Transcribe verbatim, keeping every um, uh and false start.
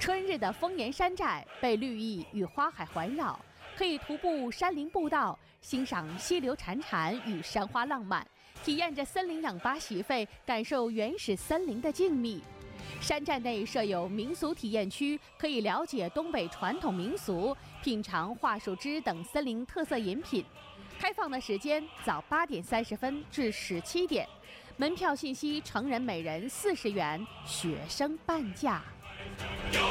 春日的丰岩山寨被绿意与花海环绕，可以徒步山林步道，欣赏溪流潺潺与山花浪漫，体验着森林氧吧洗肺，感受原始森林的静谧。山寨内设有民俗体验区，可以了解东北传统民俗，品尝桦树汁等森林特色饮品。开放的时间早八点三十分至十七点，门票信息：成人每人四十元，学生半价。